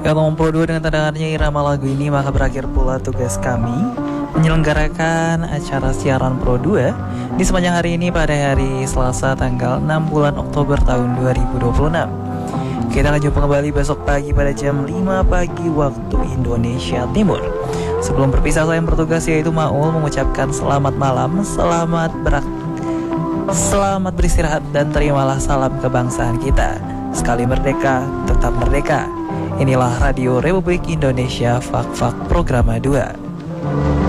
Ya, Pro 2 dengan terdengarnya irama lagu ini, maka berakhir pula tugas kami menyelenggarakan acara siaran Pro 2 di sepanjang hari ini pada hari Selasa tanggal 6 bulan Oktober tahun 2026. Kita akan jumpa kembali besok pagi pada jam 5 pagi waktu Indonesia Timur. Sebelum berpisah, saya yang bertugas yaitu Maul mengucapkan selamat malam, selamat beristirahat, dan terimalah salam kebangsaan kita. Sekali merdeka, tetap merdeka. Inilah Radio Republik Indonesia, Fak-Fak Programa 2.